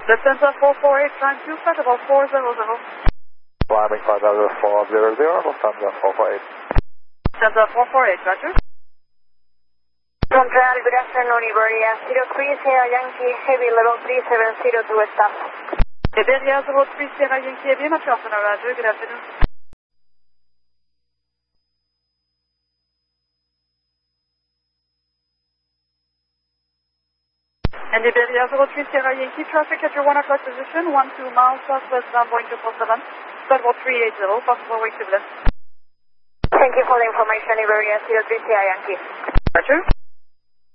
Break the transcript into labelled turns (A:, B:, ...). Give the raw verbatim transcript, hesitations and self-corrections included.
A: Lufthansa four four eight, climb two, flight about four zero zero.
B: Climbing five zero four zero zero, Lufthansa four four eight.
A: Lufthansa four four eight, roger.
C: Montreal, good afternoon, Iberia zero three Sierra Yankee, heavy level three seven zero to stop.
A: Iberia zero three Sierra Yankee, heavy, Montreal, roger, good afternoon. And Iberia zero three Sierra Yankee, traffic at your one o'clock position, one two miles southwest bound Boeing two four seven, Squadron three eight zero, possible wing turbulence.
C: Thank you for the information, Iberia zero three Sierra Yankee.
A: Roger.